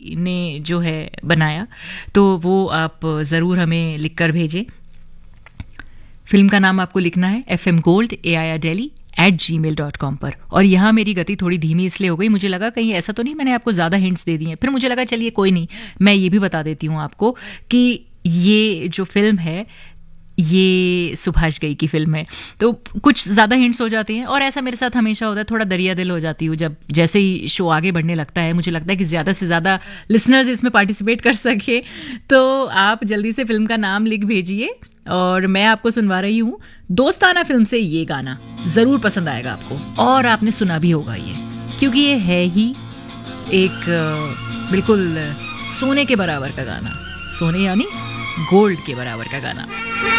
ने जो है बनाया, तो वो आप ज़रूर हमें लिखकर भेजें। फिल्म का नाम आपको लिखना है fmgold@gmail.com पर। और यहाँ मेरी गति थोड़ी धीमी इसलिए हो गई, मुझे लगा कहीं ऐसा तो नहीं मैंने आपको ज़्यादा हिंट्स दे दी हैं। फिर मुझे लगा चलिए कोई नहीं, मैं ये भी बता देती हूँ आपको कि ये जो फिल्म है ये सुभाष घई की फिल्म है, तो कुछ ज़्यादा हिंट्स हो जाते हैं। और ऐसा मेरे साथ हमेशा होता है, थोड़ा दरिया दिल हो जाती हूँ जब जैसे ही शो आगे बढ़ने लगता है। मुझे लगता है कि ज़्यादा से ज़्यादा लिसनर्स इसमें पार्टिसिपेट कर सके, तो आप जल्दी से फिल्म का नाम लिख भेजिए। और मैं आपको सुनवा रही हूँ दोस्ताना फिल्म से ये गाना, ज़रूर पसंद आएगा आपको और आपने सुना भी होगा ये, क्योंकि ये है ही एक बिल्कुल सोने के बराबर का गाना, सोने यानी गोल्ड के बराबर का गाना।